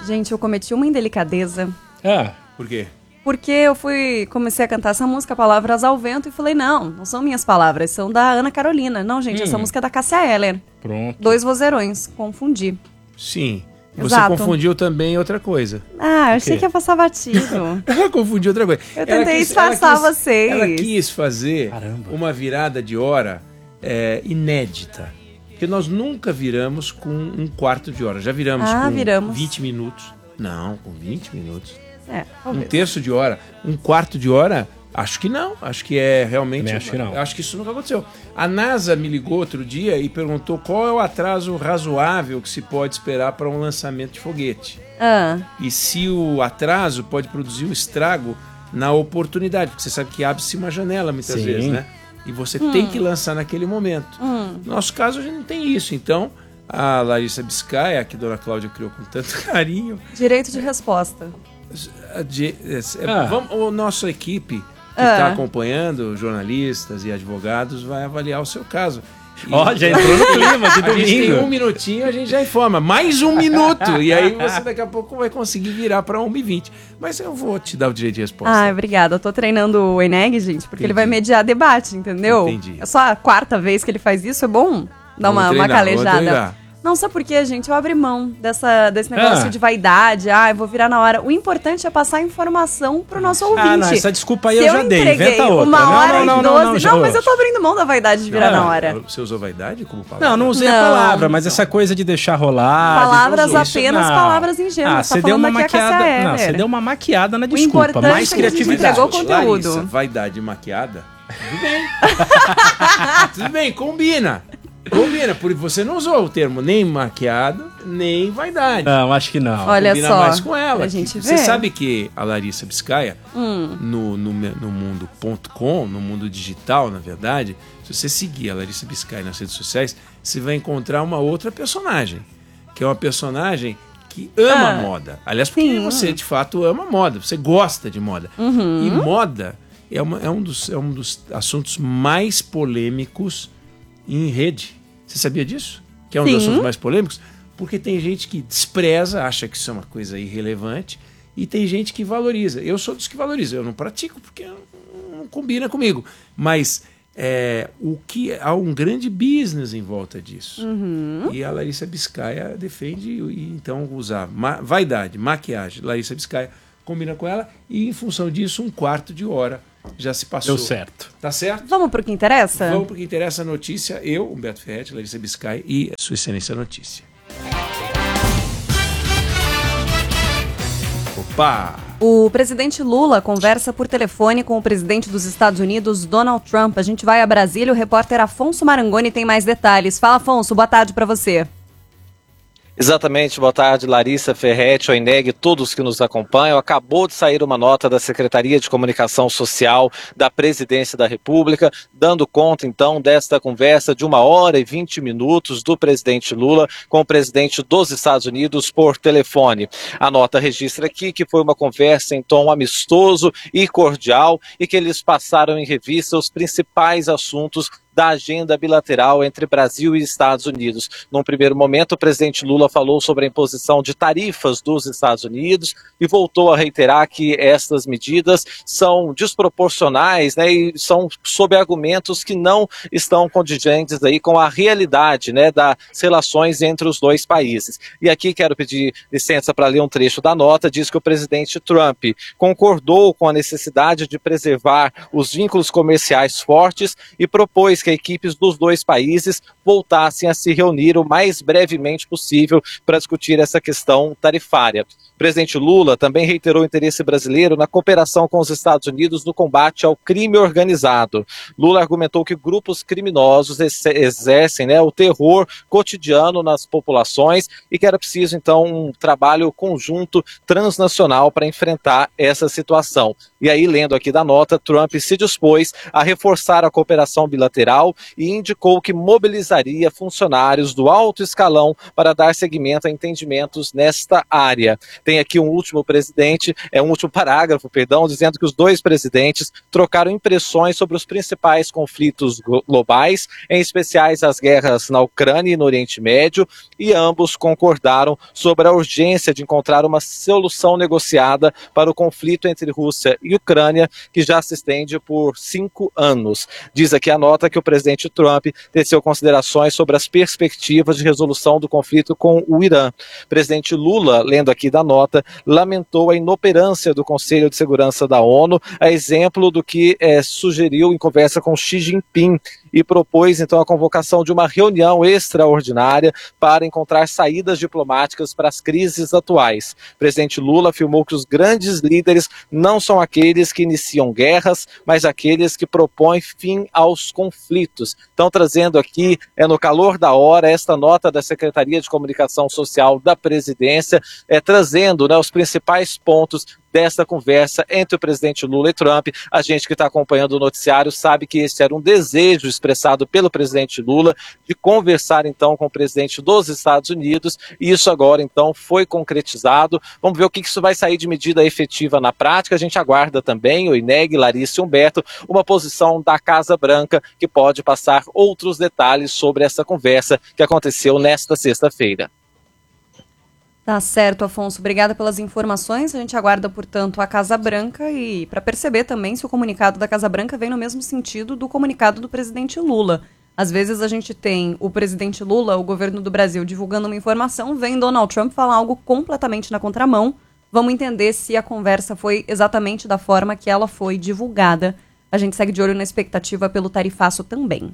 Gente, eu cometi uma indelicadeza. Por quê? Porque eu comecei a cantar essa música, Palavras ao Vento, e falei, não são minhas palavras, são da Ana Carolina. Não, gente, essa música é da Cássia Eller. Pronto. 2 vozeirões, confundi. Sim. Exato. Você confundiu também outra coisa. Eu achei que ia passar batido. Ela confundiu outra coisa. Eu tentei disfarçar vocês. Ela quis fazer uma virada de hora inédita. Porque nós nunca viramos com 1/4 de hora. Já viramos com 20 minutos. Não, com 20 minutos. Talvez. 1/3 de hora. 1/4 de hora, acho que não. Acho que é realmente... Acho que não. Acho que isso nunca aconteceu. A NASA me ligou outro dia e perguntou qual é o atraso razoável que se pode esperar para um lançamento de foguete. E se o atraso pode produzir um estrago na oportunidade. Porque você sabe que abre-se uma janela muitas vezes, né? E você tem que lançar naquele momento. No nosso caso, a gente não tem isso. Então, a Larissa Biscaia, que a dona Cláudia criou com tanto carinho... Direito de resposta. A nossa equipe que está acompanhando, jornalistas e advogados, vai avaliar o seu caso. Já entrou no clima de domingo. A gente tem 1 minutinho, a gente já informa. Mais 1 minuto! E aí você daqui a pouco vai conseguir virar para 1h20. Mas eu vou te dar o direito de resposta. Obrigada. Eu tô treinando o Eneg, gente, porque ele vai mediar debate, entendeu? Entendi. É só a 4ª vez que ele faz isso, é bom dar uma calejada. Não, sabe por quê, gente? Eu abri mão desse negócio de vaidade. Eu vou virar na hora. O importante é passar informação pro nosso ouvinte. Não, essa desculpa aí Se eu já dei. Inventa outra. 1h12. Não, mas eu tô abrindo mão da vaidade de virar na hora. Você usou vaidade como palavra? Não usei a palavra, mas essa coisa de deixar rolar... Palavras apenas, palavras ingênuas. Você deu uma maquiada. Você deu uma maquiada na desculpa. Mais criatividade. Entregou conteúdo. Larissa, vaidade maquiada? Tudo bem. Tudo bem, combina. Porque você não usou o termo nem maquiado, nem vaidade. Não, acho que não. Olha combina só, mais com ela. a gente Você vê. sabe que a Larissa Biscaia, no mundo.com, no mundo digital, na verdade, se você seguir a Larissa Biscaia nas redes sociais, você vai encontrar uma outra personagem, que é uma personagem que ama moda. Aliás, porque você de fato ama moda, você gosta de moda. E moda é um dos assuntos mais polêmicos em rede. Você sabia disso? Que é um dos assuntos mais polêmicos? Porque tem gente que despreza, acha que isso é uma coisa irrelevante, e tem gente que valoriza. Eu sou dos que valoriza. Eu não pratico porque não combina comigo. Mas há um grande business em volta disso. E a Larissa Biscaia defende, então, usar vaidade, maquiagem. Larissa Biscaia combina com ela, e em função disso, 1/4 de hora já se passou. Deu certo. Tá certo? Vamos pro que interessa? Vamos pro que interessa, a notícia. Eu, Humberto Ferretti, Larissa Biscaia e Sua Excelência Notícia. Opa! O presidente Lula conversa por telefone com o presidente dos Estados Unidos, Donald Trump. A gente vai a Brasília, o repórter Afonso Marangoni tem mais detalhes. Fala, Afonso, boa tarde para você. Exatamente, boa tarde, Larissa Ferretti, Oineg, todos que nos acompanham. Acabou de sair uma nota da Secretaria de Comunicação Social da Presidência da República, dando conta, então, desta conversa de 1h20 do presidente Lula com o presidente dos Estados Unidos por telefone. A nota registra aqui que foi uma conversa em tom amistoso e cordial e que eles passaram em revista os principais assuntos da agenda bilateral entre Brasil e Estados Unidos. Num primeiro momento, o presidente Lula falou sobre a imposição de tarifas dos Estados Unidos e voltou a reiterar que estas medidas são desproporcionais, né, e são sob argumentos que não estão condigentes aí com a realidade, né, das relações entre os dois países. E aqui quero pedir licença para ler um trecho da nota. Diz que o presidente Trump concordou com a necessidade de preservar os vínculos comerciais fortes e propôs que equipes dos dois países voltassem a se reunir o mais brevemente possível para discutir essa questão tarifária. O presidente Lula também reiterou o interesse brasileiro na cooperação com os Estados Unidos no combate ao crime organizado. Lula argumentou que grupos criminosos exercem, né, o terror cotidiano nas populações e que era preciso, então, um trabalho conjunto transnacional para enfrentar essa situação. E aí, lendo aqui da nota, Trump se dispôs a reforçar a cooperação bilateral bilateral e indicou que mobilizaria funcionários do alto escalão para dar seguimento a entendimentos nesta área. Tem aqui um último parágrafo, dizendo que os dois presidentes trocaram impressões sobre os principais conflitos globais, em especiais as guerras na Ucrânia e no Oriente Médio, e ambos concordaram sobre a urgência de encontrar uma solução negociada para o conflito entre Rússia e Ucrânia, que já se estende por 5 anos. Diz aqui a nota que o presidente Trump teceu considerações sobre as perspectivas de resolução do conflito com o Irã. O presidente Lula, lendo aqui da nota, lamentou a inoperância do Conselho de Segurança da ONU, a exemplo do que sugeriu em conversa com Xi Jinping, e propôs então a convocação de uma reunião extraordinária para encontrar saídas diplomáticas para as crises atuais. O presidente Lula afirmou que os grandes líderes não são aqueles que iniciam guerras, mas aqueles que propõem fim aos conflitos. Então, trazendo aqui, no calor da hora, esta nota da Secretaria de Comunicação Social da Presidência, trazendo os principais pontos desta conversa entre o presidente Lula e Trump. A gente que está acompanhando o noticiário sabe que esse era um desejo expressado pelo presidente Lula de conversar então com o presidente dos Estados Unidos, e isso agora então foi concretizado. Vamos ver o que isso vai sair de medida efetiva na prática. A gente aguarda também, o INEG, Larissa e Humberto, uma posição da Casa Branca que pode passar outros detalhes sobre essa conversa que aconteceu nesta sexta-feira. Tá certo, Afonso. Obrigada pelas informações. A gente aguarda, portanto, a Casa Branca e para perceber também se o comunicado da Casa Branca vem no mesmo sentido do comunicado do presidente Lula. Às vezes a gente tem o presidente Lula, o governo do Brasil, divulgando uma informação, vem Donald Trump falar algo completamente na contramão. Vamos entender se a conversa foi exatamente da forma que ela foi divulgada. A gente segue de olho na expectativa pelo tarifaço também.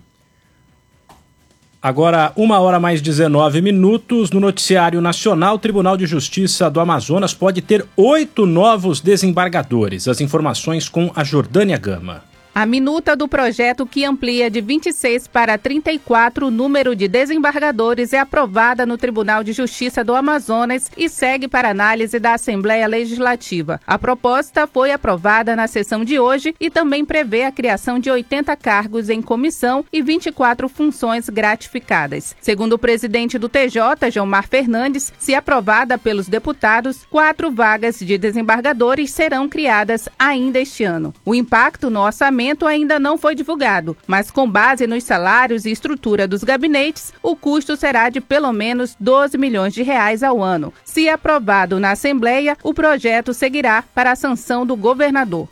Agora, 1h mais 19 minutos, no Noticiário Nacional, o Tribunal de Justiça do Amazonas pode ter 8 novos desembargadores. As informações com a Jordânia Gama. A minuta do projeto, que amplia de 26 para 34 o número de desembargadores, é aprovada no Tribunal de Justiça do Amazonas e segue para análise da Assembleia Legislativa. A proposta foi aprovada na sessão de hoje e também prevê a criação de 80 cargos em comissão e 24 funções gratificadas. Segundo o presidente do TJ, Gilmar Fernandes, se aprovada pelos deputados, 4 vagas de desembargadores serão criadas ainda este ano. O impacto no orçamento ainda não foi divulgado, mas com base nos salários e estrutura dos gabinetes, o custo será de pelo menos 12 milhões de reais ao ano. Se aprovado na Assembleia, o projeto seguirá para a sanção do governador.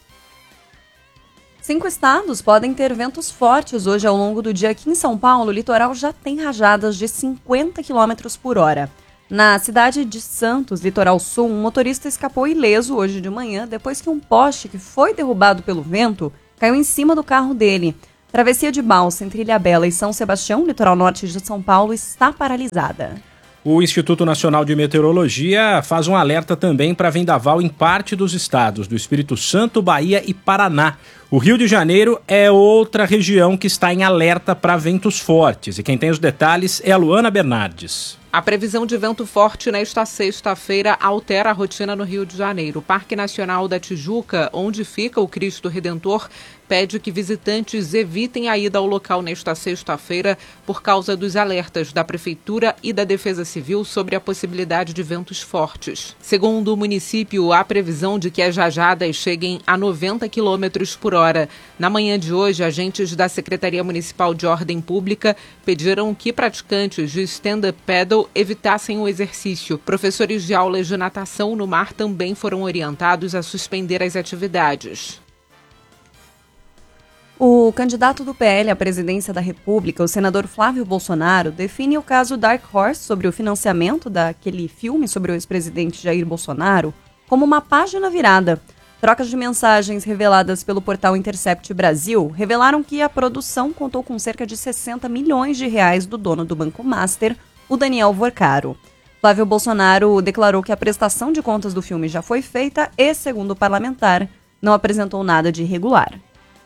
5 estados podem ter ventos fortes hoje ao longo do dia. Aqui em São Paulo, o litoral já tem rajadas de 50 km por hora. Na cidade de Santos, litoral sul, um motorista escapou ileso hoje de manhã depois que um poste que foi derrubado pelo vento caiu em cima do carro dele. Travessia de balsa entre Ilhabela e São Sebastião, litoral norte de São Paulo, está paralisada. O Instituto Nacional de Meteorologia faz um alerta também para vendaval em parte dos estados do Espírito Santo, Bahia e Paraná. O Rio de Janeiro é outra região que está em alerta para ventos fortes. E quem tem os detalhes é a Luana Bernardes. A previsão de vento forte nesta sexta-feira altera a rotina no Rio de Janeiro. O Parque Nacional da Tijuca, onde fica o Cristo Redentor, pede que visitantes evitem a ida ao local nesta sexta-feira por causa dos alertas da Prefeitura e da Defesa Civil sobre a possibilidade de ventos fortes. Segundo o município, há previsão de que as rajadas cheguem a 90 km por hora. Na manhã de hoje, agentes da Secretaria Municipal de Ordem Pública pediram que praticantes de stand-up paddle evitassem o exercício. Professores de aulas de natação no mar também foram orientados a suspender as atividades. O candidato do PL à presidência da República, o senador Flávio Bolsonaro, define o caso Dark Horse sobre o financiamento daquele filme sobre o ex-presidente Jair Bolsonaro como uma página virada. Trocas de mensagens reveladas pelo portal Intercept Brasil revelaram que a produção contou com cerca de 60 milhões de reais do dono do Banco Master, o Daniel Vorcaro. Flávio Bolsonaro declarou que a prestação de contas do filme já foi feita e, segundo o parlamentar, não apresentou nada de irregular.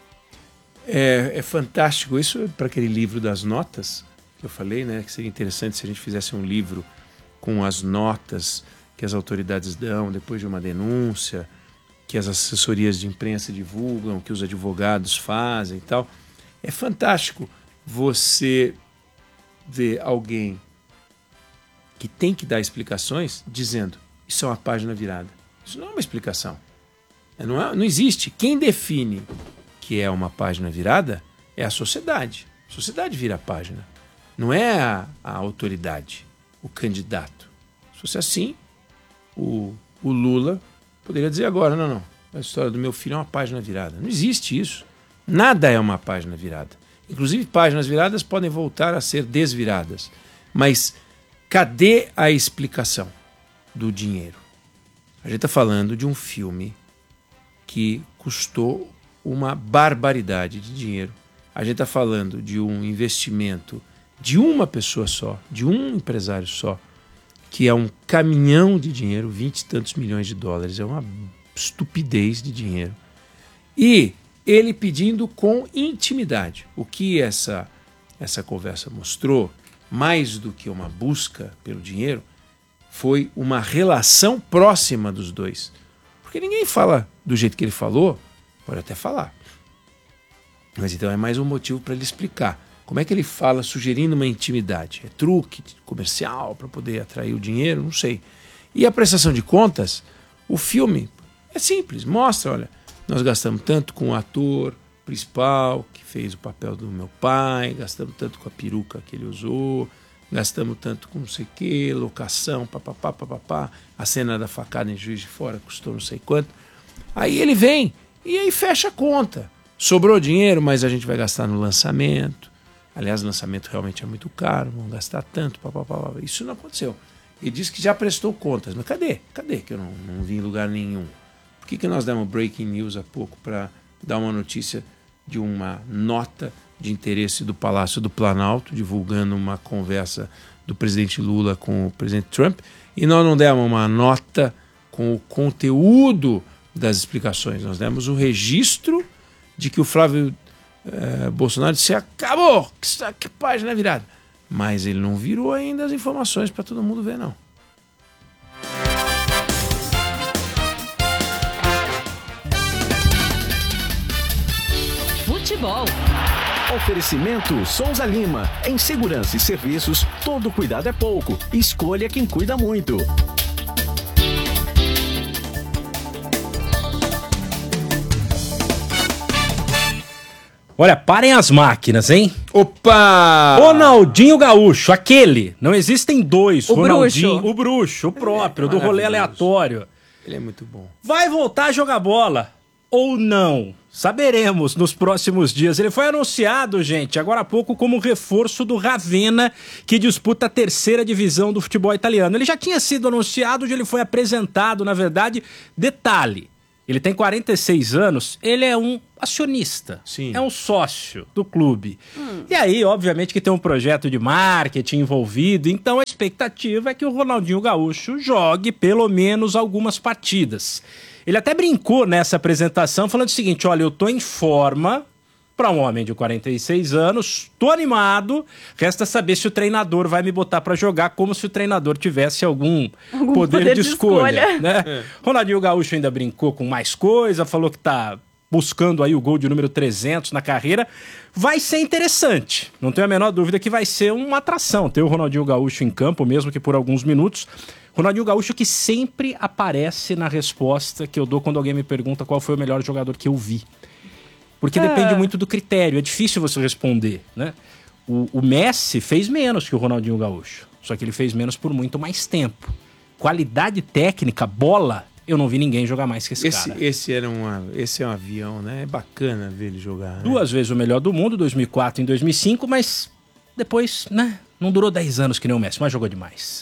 É fantástico isso para aquele livro das notas que eu falei, né? Que seria interessante se a gente fizesse um livro com as notas que as autoridades dão depois de uma denúncia, que as assessorias de imprensa divulgam, que os advogados fazem e tal. É fantástico você vê alguém que tem que dar explicações dizendo isso é uma página virada. Isso não é uma explicação. Não existe. Quem define que é uma página virada é a sociedade. A sociedade vira a página. Não é a autoridade, o candidato. Se fosse assim, o Lula poderia dizer agora, não, a história do meu filho é uma página virada. Não existe isso. Nada é uma página virada. Inclusive, páginas viradas podem voltar a ser desviradas. Mas cadê a explicação do dinheiro? A gente está falando de um filme que custou uma barbaridade de dinheiro. A gente está falando de um investimento de uma pessoa só, de um empresário só, que é um caminhão de dinheiro, 20 e tantos milhões de dólares. É uma estupidez de dinheiro. E ele pedindo com intimidade. O que essa conversa mostrou, mais do que uma busca pelo dinheiro, foi uma relação próxima dos dois. Porque ninguém fala do jeito que ele falou, pode até falar. Mas então é mais um motivo para ele explicar. Como é que ele fala sugerindo uma intimidade? É truque comercial para poder atrair o dinheiro? Não sei. E a prestação de contas, o filme é simples. Mostra, olha, nós gastamos tanto com o ator principal que fez o papel do meu pai, gastamos tanto com a peruca que ele usou, gastamos tanto com não sei o que, locação, papapá, a cena da facada em Juiz de Fora custou não sei quanto. Aí ele vem e aí fecha a conta. Sobrou dinheiro, mas a gente vai gastar no lançamento. Aliás, o lançamento realmente é muito caro, vamos gastar tanto, papapá. Isso não aconteceu. Ele disse que já prestou contas, mas cadê? Cadê que eu não vi em lugar nenhum? Por que nós demos breaking news há pouco para dar uma notícia de uma nota de interesse do Palácio do Planalto, divulgando uma conversa do presidente Lula com o presidente Trump, e nós não demos uma nota com o conteúdo das explicações. Nós demos o registro de que o Flávio Bolsonaro disse acabou, que página é virada. Mas ele não virou ainda as informações para todo mundo ver, não. Futebol. Oferecimento Souza Lima. Em segurança e serviços, todo cuidado é pouco. Escolha quem cuida muito. Olha, parem as máquinas, hein? Opa! Ronaldinho Gaúcho, aquele. Não existem dois. O Ronaldinho, bruxo. O bruxo, o próprio, do rolê aleatório. Ele é muito bom. Vai voltar a jogar bola ou não? Saberemos nos próximos dias. Ele foi anunciado, gente, agora há pouco como reforço do Ravenna, que disputa a 3ª divisão do futebol italiano. Ele já tinha sido anunciado, ele foi apresentado, na verdade. Detalhe, ele tem 46 anos, ele é um acionista, Sim. É um sócio do clube. E aí, obviamente, que tem um projeto de marketing envolvido, então a expectativa é que o Ronaldinho Gaúcho jogue pelo menos algumas partidas. Ele até brincou nessa apresentação falando o seguinte, olha, eu tô em forma para um homem de 46 anos, tô animado, resta saber se o treinador vai me botar para jogar, como se o treinador tivesse algum poder de escolha. Né? Ronaldinho Gaúcho ainda brincou com mais coisa, falou que tá buscando aí o gol de número 300 na carreira. Vai ser interessante, não tenho a menor dúvida que vai ser uma atração ter o Ronaldinho Gaúcho em campo, mesmo que por alguns minutos. Ronaldinho Gaúcho que sempre aparece na resposta que eu dou quando alguém me pergunta qual foi o melhor jogador que eu vi. Porque depende muito do critério, é difícil você responder, né? O Messi fez menos que o Ronaldinho Gaúcho, só que ele fez menos por muito mais tempo. Qualidade técnica, bola, eu não vi ninguém jogar mais que esse cara. Esse é um avião, né? É bacana ver ele jogar. Né? 2 vezes o melhor do mundo, 2004 e 2005, mas depois, né? Não durou 10 anos que nem o Messi, mas jogou demais.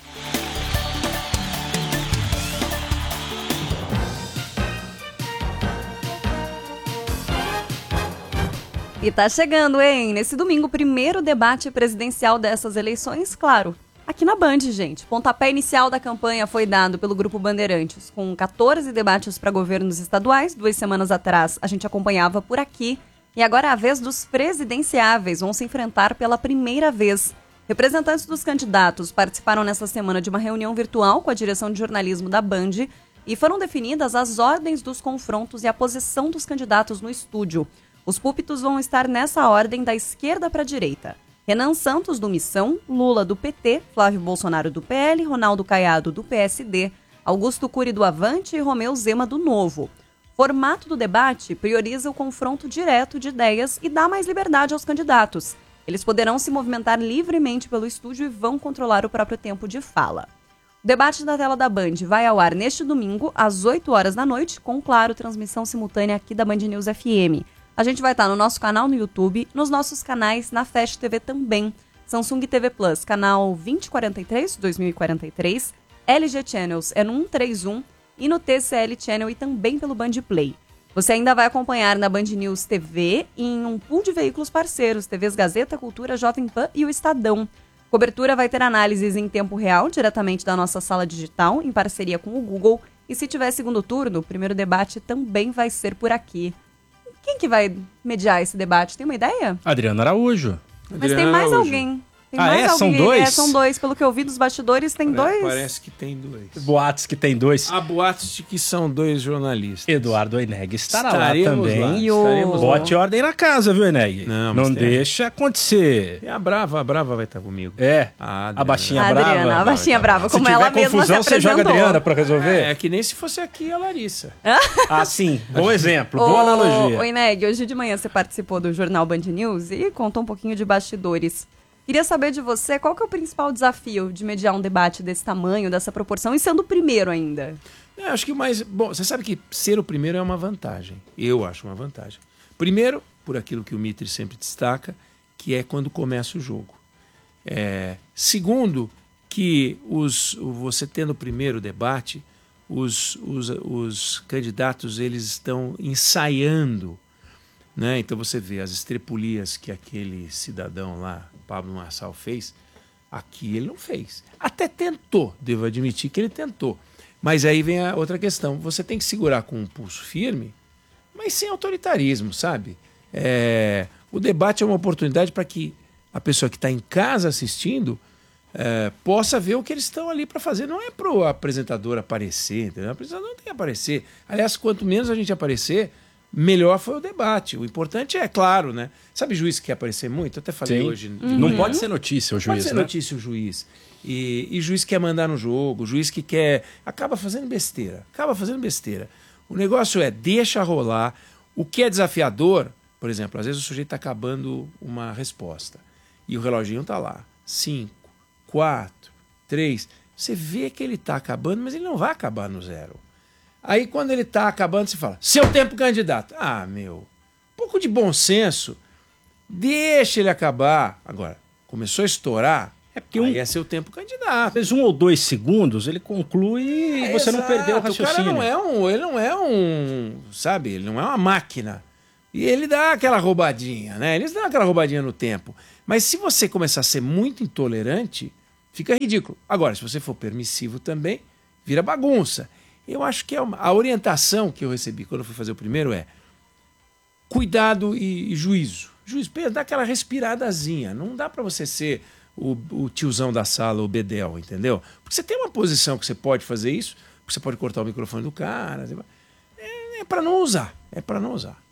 E tá chegando, hein? Nesse domingo, o primeiro debate presidencial dessas eleições, claro, aqui na Band, gente. Pontapé inicial da campanha foi dado pelo Grupo Bandeirantes, com 14 debates para governos estaduais. 2 semanas atrás, a gente acompanhava por aqui. E agora é a vez dos presidenciáveis, vão se enfrentar pela primeira vez. Representantes dos candidatos participaram nessa semana de uma reunião virtual com a direção de jornalismo da Band e foram definidas as ordens dos confrontos e a posição dos candidatos no estúdio. Os púlpitos vão estar nessa ordem da esquerda para a direita. Renan Santos, do Missão, Lula, do PT, Flávio Bolsonaro, do PL, Ronaldo Caiado, do PSD, Augusto Cury, do Avante e Romeu Zema, do Novo. O formato do debate prioriza o confronto direto de ideias e dá mais liberdade aos candidatos. Eles poderão se movimentar livremente pelo estúdio e vão controlar o próprio tempo de fala. O debate da tela da Band vai ao ar neste domingo, às 8 horas da noite, com, claro, transmissão simultânea aqui da Band News FM. A gente vai estar no nosso canal no YouTube, nos nossos canais na Fast TV também. Samsung TV Plus, canal 2043, 2043, LG Channels é no 131 e no TCL Channel e também pelo Band Play. Você ainda vai acompanhar na Band News TV e em um pool de veículos parceiros, TVs Gazeta, Cultura, Jovem Pan e o Estadão. Cobertura vai ter análises em tempo real, diretamente da nossa sala digital, em parceria com o Google. E se tiver segundo turno, o primeiro debate também vai ser por aqui. Quem que vai mediar esse debate? Tem uma ideia? Adriano Araújo. Mas tem mais alguém. Tem mais alguém. São dois? São dois. Pelo que eu vi dos bastidores, tem dois. Parece que tem dois. Boatos que tem dois. Há boatos de que são dois jornalistas. Eduardo Eneg estaremos lá também. Lá. E Bote ordem na casa, viu, Eneg? Não deixa acontecer. E a Brava vai estar comigo. A baixinha Adriana, brava. a baixinha brava, como ela mesma se confusão, você joga a Adriana pra resolver? É que nem se fosse aqui a Larissa. Sim. Bom exemplo, boa analogia. Ô, Eneg, hoje de manhã você participou do Jornal Band News e contou um pouquinho de bastidores. Queria saber de você, qual que é o principal desafio de mediar um debate desse tamanho, dessa proporção, e sendo o primeiro ainda? Acho que o mais... Bom, você sabe que ser o primeiro é uma vantagem. Eu acho uma vantagem. Primeiro, por aquilo que o Mitre sempre destaca, que é quando começa o jogo. Segundo, que você tendo o primeiro debate, os candidatos eles estão ensaiando, né? Então você vê as estrepulias que aquele cidadão lá, Pablo Marçal, fez, aqui ele não fez. Até tentou, devo admitir que ele tentou. Mas aí vem a outra questão. Você tem que segurar com um pulso firme, mas sem autoritarismo, sabe? O debate é uma oportunidade para que a pessoa que está em casa assistindo possa ver o que eles estão ali para fazer. Não é para o apresentador aparecer, entendeu? O apresentador não tem que aparecer. Aliás, quanto menos a gente aparecer, melhor foi o debate. O importante é, claro, né? Sabe juiz que quer aparecer muito? Eu até falei hoje. Não pode ser notícia o juiz, pode ser notícia o juiz. E juiz que quer mandar no jogo, juiz que quer... Acaba fazendo besteira. O negócio deixa rolar. O que é desafiador, por exemplo, às vezes o sujeito está acabando uma resposta e o reloginho está lá. 5, 4, 3. Você vê que ele está acabando, mas ele não vai acabar no 0. Aí quando ele está acabando, você fala, seu tempo, candidato. Um pouco de bom senso, deixa ele acabar. Agora, começou a estourar, porque aí é seu tempo, candidato. Às vezes 1 ou 2 segundos, ele conclui e você não perdeu o raciocínio. O cara ele não é uma máquina. E ele dá aquela roubadinha, né? Eles dão aquela roubadinha no tempo. Mas se você começar a ser muito intolerante, fica ridículo. Agora, se você for permissivo também, vira bagunça. Eu acho que a orientação que eu recebi quando eu fui fazer o primeiro é cuidado e juízo. Dá aquela respiradazinha. Não dá para você ser o tiozão da sala, o bedel, entendeu? Porque você tem uma posição que você pode fazer isso, você pode cortar o microfone do cara. É para não usar.